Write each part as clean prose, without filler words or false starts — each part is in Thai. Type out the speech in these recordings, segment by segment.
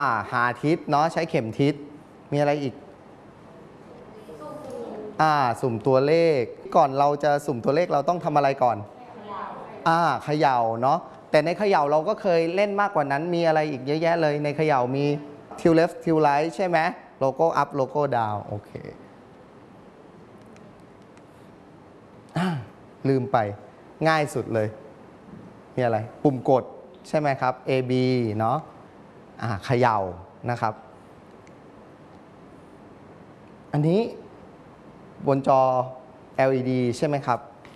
หาทิศเนาะใช้เข็มทิศมีอะไรอีกสุ่มตัวเลขก่อนเราจะสุ่มตัวเลขเราต้องทำอะไรก่อนเขย่าเนาะแต่ในเขย่าเราก็เคยเล่นมากกว่านั้นมีอะไรอีกเยอะแยะเลยในเขย่ามีทิวเลฟทิวไลท์ใช่ไหมโลโก้อัพโลโก้ดาวโอเคลืมไปง่ายสุดเลยมีอะไรปุ่มกดใช่ไหมครับ A B เนาะเขย่านะครับอันนี้บนจอ LED ใช่ไหมครับ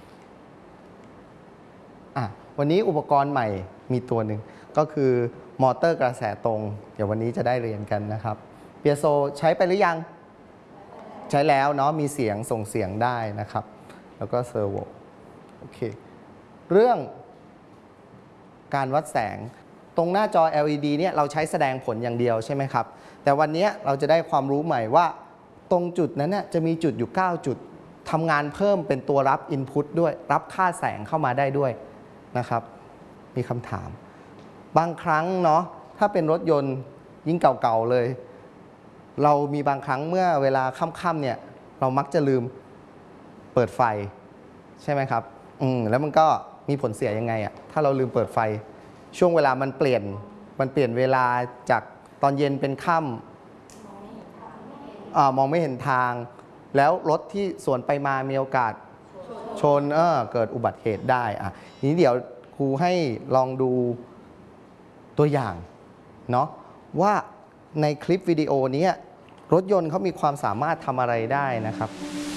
วันนี้อุปกรณ์ใหม่มีตัวหนึ่งก็คือมอเตอร์กระแสตรงเดี๋ยววันนี้จะได้เรียนกันนะครับเปียโซใช้ไปหรือยังใช้แล้วเนาะมีเสียงส่งเสียงได้นะครับแล้วก็เซอร์โวโอเคเรื่องการวัดแสงตรงหน้าจอ LED เนี่ยเราใช้แสดงผลอย่างเดียวใช่ไหมครับแต่วันนี้เราจะได้ความรู้ใหม่ว่าตรงจุดนั้นจะมีจุดอยู่9จุดทำงานเพิ่มเป็นตัวรับ Input ด้วยรับค่าแสงเข้ามาได้ด้วยนะครับมีคำถามบางครั้งเนาะถ้าเป็นรถยนต์ยิ่งเก่าๆเลยเรามีบางครั้งเมื่อเวลาค่ำๆเนี่ยเรามักจะลืมเปิดไฟใช่ไหมครับแล้วมันก็มีผลเสียยังไงถ้าเราลืมเปิดไฟช่วงเวลามันเปลี่ยนเวลาจากตอนเย็นเป็นค่ำมองไม่เห็นทางแล้วรถที่สวนไปมามีโอกาสชนเกิดอุบัติเหตุได้นี้เดี๋ยวครูให้ลองดูตัวอย่างเนาะว่าในคลิปวิดีโอนี้รถยนต์เขามีความสามารถทำอะไรได้นะครับ